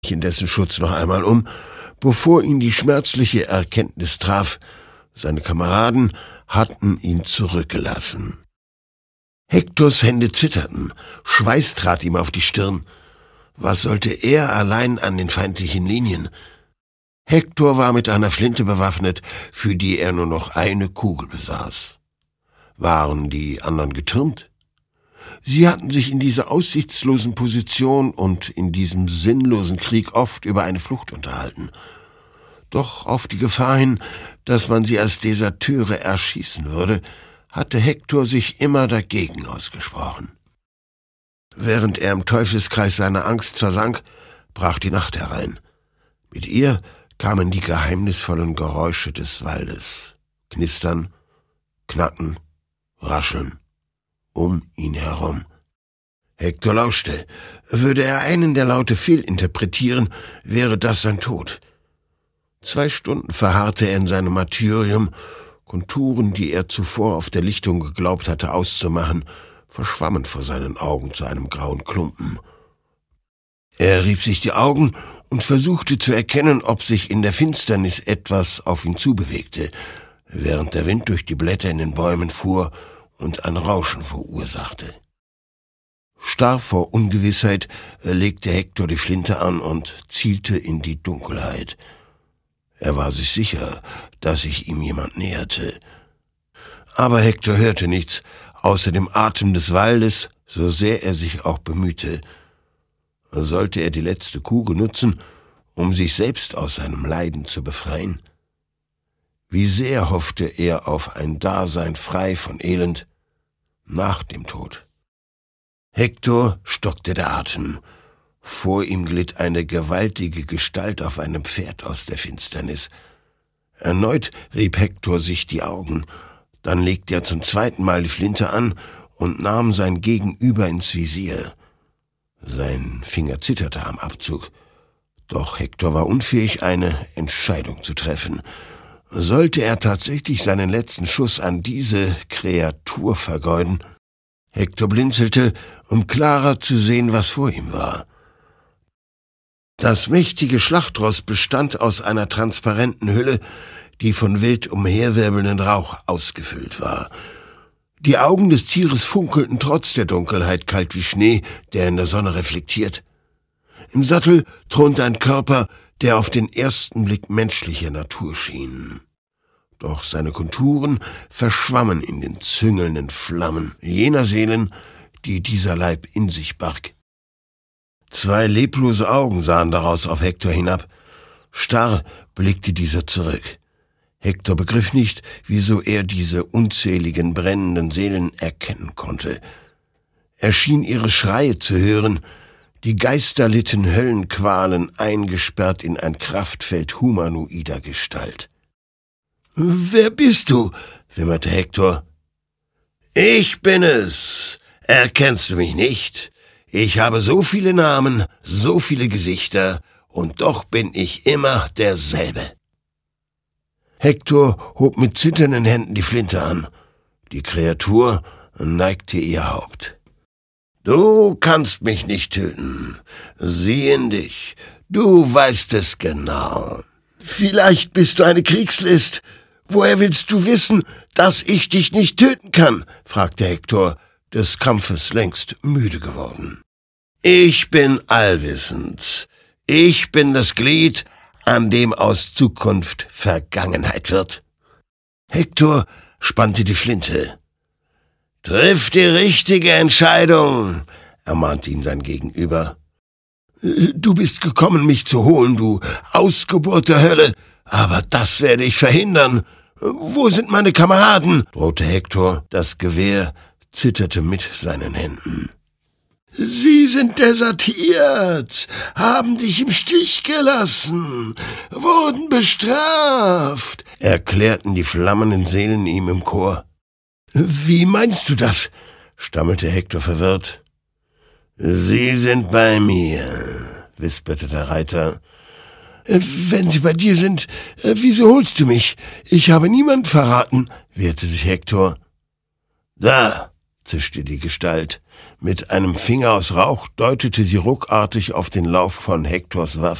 in dessen Schutz noch einmal um, bevor ihn die schmerzliche Erkenntnis traf, seine Kameraden hatten ihn zurückgelassen. Hektors Hände zitterten, Schweiß trat ihm auf die Stirn. Was sollte er allein an den feindlichen Linien? Hektor war mit einer Flinte bewaffnet, für die er nur noch eine Kugel besaß. Waren die anderen getürmt? Sie hatten sich in dieser aussichtslosen Position und in diesem sinnlosen Krieg oft über eine Flucht unterhalten. Doch auf die Gefahr hin, dass man sie als Deserteure erschießen würde, hatte Hektor sich immer dagegen ausgesprochen. Während er im Teufelskreis seiner Angst versank, brach die Nacht herein. Mit ihr kamen die geheimnisvollen Geräusche des Waldes. Knistern, knacken, rascheln. Um ihn herum. Hektor lauschte. Würde er einen der Laute fehlinterpretieren, wäre das sein Tod. 2 Stunden verharrte er in seinem Martyrium. Konturen, die er zuvor auf der Lichtung geglaubt hatte auszumachen, verschwammen vor seinen Augen zu einem grauen Klumpen. Er rieb sich die Augen und versuchte zu erkennen, ob sich in der Finsternis etwas auf ihn zubewegte, während der Wind durch die Blätter in den Bäumen fuhr und ein Rauschen verursachte. Starr vor Ungewissheit legte Hektor die Flinte an und zielte in die Dunkelheit. Er war sich sicher, dass sich ihm jemand näherte. Aber Hektor hörte nichts, außer dem Atem des Waldes, so sehr er sich auch bemühte. Sollte er die letzte Kugel nutzen, um sich selbst aus seinem Leiden zu befreien? Wie sehr hoffte er auf ein Dasein frei von Elend nach dem Tod. Hektor stockte der Atem. Vor ihm glitt eine gewaltige Gestalt auf einem Pferd aus der Finsternis. Erneut rieb Hektor sich die Augen. Dann legte er zum 2. Mal die Flinte an und nahm sein Gegenüber ins Visier. Sein Finger zitterte am Abzug. Doch Hektor war unfähig, eine Entscheidung zu treffen. Sollte er tatsächlich seinen letzten Schuss an diese Kreatur vergeuden? Hektor blinzelte, um klarer zu sehen, was vor ihm war. Das mächtige Schlachtross bestand aus einer transparenten Hülle, die von wild umherwirbelnden Rauch ausgefüllt war. Die Augen des Tieres funkelten trotz der Dunkelheit kalt wie Schnee, der in der Sonne reflektiert. Im Sattel thronte ein Körper, der auf den ersten Blick menschlicher Natur schien. Doch seine Konturen verschwammen in den züngelnden Flammen jener Seelen, die dieser Leib in sich barg. 2 leblose Augen sahen daraus auf Hektor hinab. Starr blickte dieser zurück. Hektor begriff nicht, wieso er diese unzähligen brennenden Seelen erkennen konnte. Er schien ihre Schreie zu hören. Die Geister litten Höllenqualen, eingesperrt in ein Kraftfeld humanoider Gestalt. »Wer bist du?« wimmerte Hektor. »Ich bin es. Erkennst du mich nicht? Ich habe so viele Namen, so viele Gesichter, und doch bin ich immer derselbe.« Hektor hob mit zitternden Händen die Flinte an. Die Kreatur neigte ihr Haupt. »Du kannst mich nicht töten. Sieh in dich. Du weißt es genau.« »Vielleicht bist du eine Kriegslist. Woher willst du wissen, dass ich dich nicht töten kann?« fragte Hektor, des Kampfes längst müde geworden. »Ich bin allwissend. Ich bin das Glied, an dem aus Zukunft Vergangenheit wird.« Hektor spannte die Flinte. »Triff die richtige Entscheidung«, ermahnte ihn sein Gegenüber. »Du bist gekommen, mich zu holen, du Ausgeburt der Hölle, aber das werde ich verhindern. Wo sind meine Kameraden?« drohte Hektor. Das Gewehr zitterte mit seinen Händen. »Sie sind desertiert, haben dich im Stich gelassen, wurden bestraft«, erklärten die flammenden Seelen ihm im Chor. »Wie meinst du das?« stammelte Hektor verwirrt. »Sie sind bei mir«, wisperte der Reiter. »Wenn sie bei dir sind, wieso holst du mich? Ich habe niemand verraten«, wehrte sich Hektor. »Da«, zischte die Gestalt. Mit einem Finger aus Rauch deutete sie ruckartig auf den Lauf von Hektors Waffe.